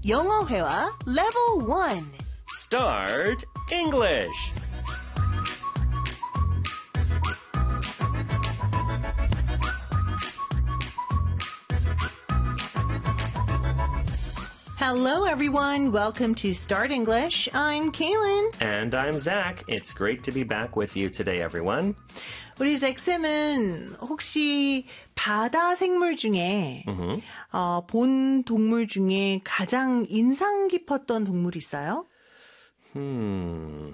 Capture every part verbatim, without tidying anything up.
영어 회화 Level one. Start English. Hello, everyone. Welcome to Start English. I'm Kaylin. And I'm Zach. It's great to be back with you today, everyone. 우리 잭쌤은 혹시 바다 생물 중에 Mm-hmm. 어, 본 동물 중에 가장 인상 깊었던 동물이 있어요? Hmm.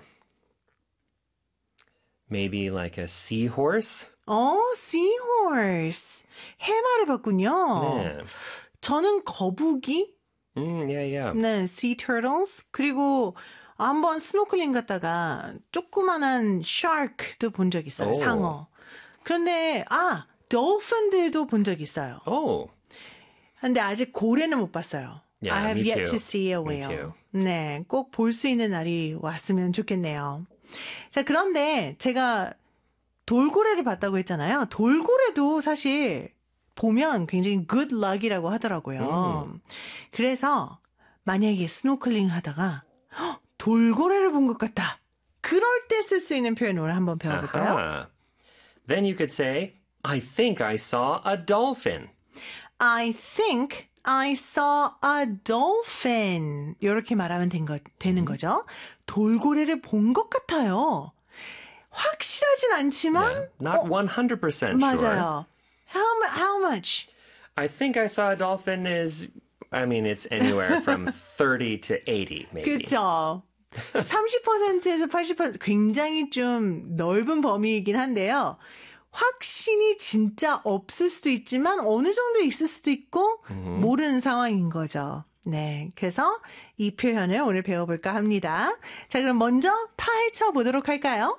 Maybe like a seahorse? 어, seahorse. 해마를 봤군요. Yeah. 저는 거북이, Mm, yeah, yeah. 네, sea turtles. 그리고 한번 스노클링 갔다가 조그만한 shark도 본 적 있어요. 오. 상어. 그런데 아, dolphin들도 본 적 있어요. Oh. 근데 아직 고래는 못 봤어요. Yeah, I have me yet too. to see a Me whale. too. 네, 꼭 볼 수 있는 날이 왔으면 좋겠네요. 자, 그런데 제가 돌고래를 봤다고 했잖아요. 돌고래도 사실 보면 굉장히 good luck이라고 하더라고요. 음. 그래서 만약에 스노클링 하다가 헉, 돌고래를 본 것 같다. 그럴 때 쓸 수 있는 표현을 한번 배워볼까요? Aha. Then you could say, I think I saw a dolphin. I think I saw a dolphin. 이렇게 말하면 된 거, 되는 거죠. 돌고래를 본 것 같아요. 확실하진 않지만 Yeah, not one hundred percent sure. 맞아요. How, mu- how much? I think I saw a dolphin is, I mean, it's anywhere from thirty to eighty, maybe. 그렇죠. 삼십 퍼센트에서 팔십 퍼센트 굉장히 좀 넓은 범위이긴 한데요. 확신이 진짜 없을 수도 있지만 어느 정도 있을 수도 있고 모르는 상황인 거죠. 네, 그래서 이 표현을 오늘 배워볼까 합니다. 자, 그럼 먼저 파헤쳐 보도록 할까요?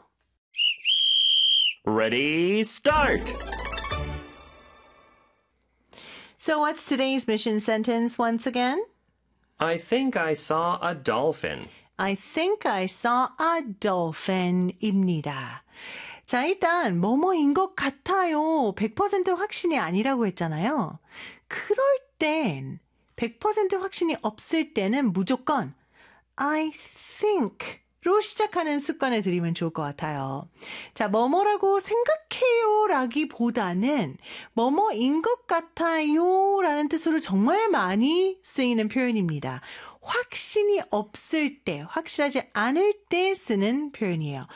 Ready, start! So what's today's mission sentence once again? I think I saw a dolphin. I think I saw a dolphin입니다. 자, 일단 뭐뭐인 것 같아요. 백 퍼센트 확신이 아니라고 했잖아요. 그럴 땐 백 퍼센트 확신이 없을 때는 무조건 I think로 시작하는 습관을 들이면 좋을 것 같아요. 자, 뭐뭐라고 생각해요 라기보다는 뭐뭐인 것 같아요 라는 뜻으로 정말 많이 쓰이는 표현입니다. 확신이 없을 때, 확실하지 않을 때 쓰는 표현이에요.